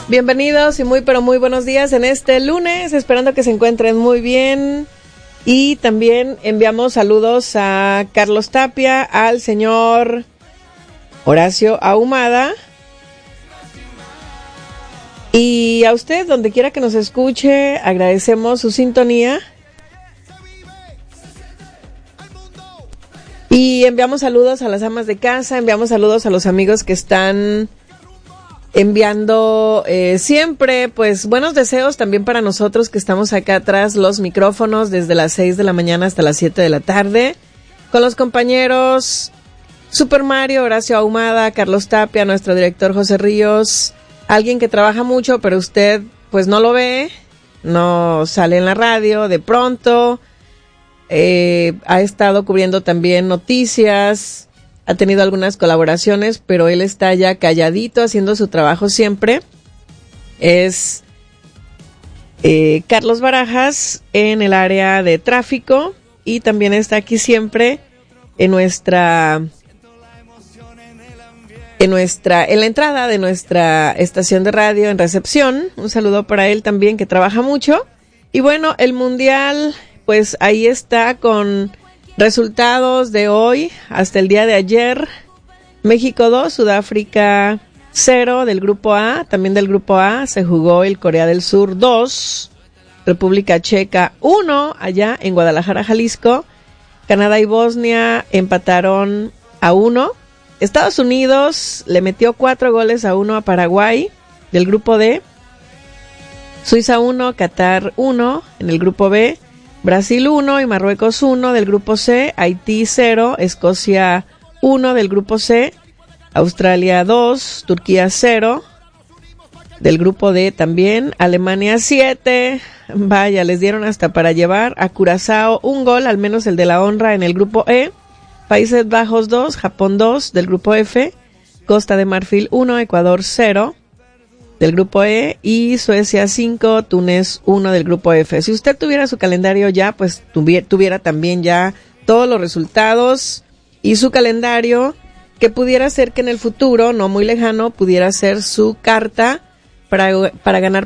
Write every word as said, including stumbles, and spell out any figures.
Bienvenidos y muy pero muy buenos días en este lunes, esperando que se encuentren muy bien. Y también enviamos saludos a Carlos Tapia, al señor Horacio Ahumada y a usted, donde quiera que nos escuche, agradecemos su sintonía. Y enviamos saludos a las amas de casa, enviamos saludos a los amigos que están enviando eh, siempre, pues, buenos deseos también para nosotros que estamos acá atrás, los micrófonos, desde las seis de la mañana hasta las siete de la tarde, con los compañeros Super Mario, Horacio Ahumada, Carlos Tapia, nuestro director José Ríos, alguien que trabaja mucho, pero usted, pues, no lo ve, no sale en la radio, de pronto, eh, ha estado cubriendo también noticias, ha tenido algunas colaboraciones, pero él está ya calladito haciendo su trabajo siempre. Es eh, Carlos Barajas en el área de tráfico y también está aquí siempre en nuestra en nuestra en la entrada de nuestra estación de radio en recepción. Un saludo para él también, que trabaja mucho. Y bueno, el mundial, pues ahí está con resultados de hoy hasta el día de ayer. México dos, Sudáfrica cero del grupo A. También del grupo A se jugó el Corea del Sur dos, República Checa uno allá en Guadalajara, Jalisco. Canadá y Bosnia empataron a uno. Estados Unidos le metió cuatro goles a uno a Paraguay del grupo D. Suiza uno, Qatar uno en el grupo B. Brasil uno y Marruecos uno del grupo C, Haití cero, Escocia uno del grupo C, Australia dos, Turquía cero del grupo D también, Alemania siete, vaya, les dieron hasta para llevar, a Curazao un gol, al menos el de la honra en el grupo E, Países Bajos dos, Japón dos del grupo F, Costa de Marfil uno, Ecuador cero del grupo E y Suecia cinco, Túnez uno del grupo F. Si usted tuviera su calendario ya, pues tuviera, tuviera también ya todos los resultados y su calendario, que pudiera ser que en el futuro, no muy lejano, pudiera ser su carta para, para ganar